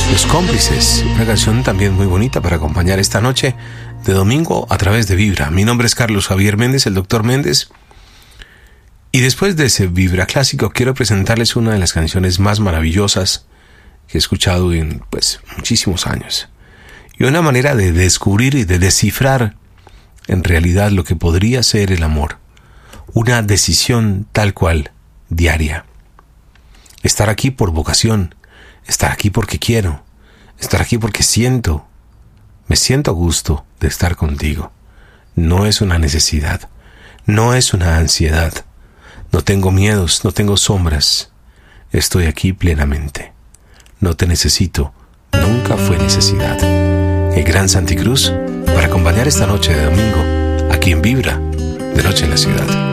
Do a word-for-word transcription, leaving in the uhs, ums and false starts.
Los Cómplices, una canción también muy bonita para acompañar esta noche de domingo a través de Vibra. Mi nombre es Carlos Javier Méndez, el doctor Méndez. Y después de ese Vibra clásico, quiero presentarles una de las canciones más maravillosas que he escuchado en, pues, muchísimos años. Y una manera de descubrir y de descifrar en realidad lo que podría ser el amor. Una decisión tal cual, diaria. Estar aquí por vocación. Estar aquí porque quiero. Estar aquí porque siento. Me siento a gusto de estar contigo. No es una necesidad. No es una ansiedad. No tengo miedos, no tengo sombras. Estoy aquí plenamente. No te necesito. Nunca fue necesidad. El Gran Santi Cruz para acompañar esta noche de domingo aquí en Vibra, de Noche en la Ciudad.